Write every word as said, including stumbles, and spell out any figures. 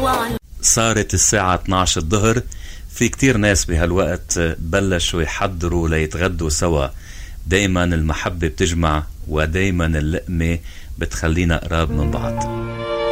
صارت الساعة اثنعش الظهر. في كتير ناس بهالوقت بلشوا يحضروا ليتغدوا سوا. دايما المحبة بتجمع، ودايما اللقمة بتخلينا قراب من بعض.